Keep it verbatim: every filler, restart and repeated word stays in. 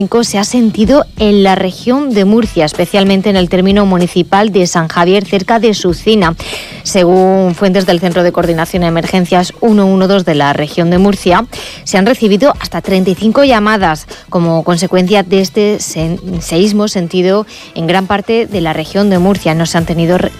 se ha sentido en la región de Murcia, especialmente en el término municipal de San Javier, cerca de Sucina. Según fuentes del Centro de Coordinación de Emergencias ciento doce de la región de Murcia, se han recibido hasta treinta y cinco llamadas como consecuencia de este seísmo sentido en gran parte de la región de Murcia. No se han tenido